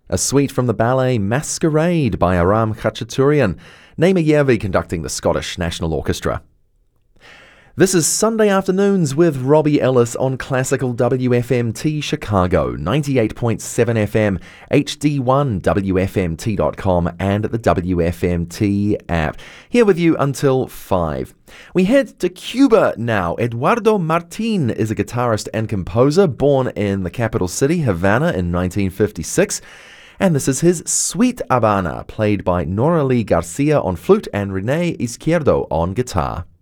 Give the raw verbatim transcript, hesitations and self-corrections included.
A suite from the ballet Masquerade by Aram Khachaturian, Naima Yervi conducting the Scottish National Orchestra. This is Sunday Afternoons with Robbie Ellis on Classical W F M T Chicago, ninety-eight point seven F M, H D one, W F M T dot com and the W F M T app. Here with you until five. We head to Cuba now. Eduardo Martin is a guitarist and composer born in the capital city, Havana, in nineteen fifty-six. And this is his Sweet Habana, played by Nora Lee Garcia on flute and Rene Izquierdo on guitar.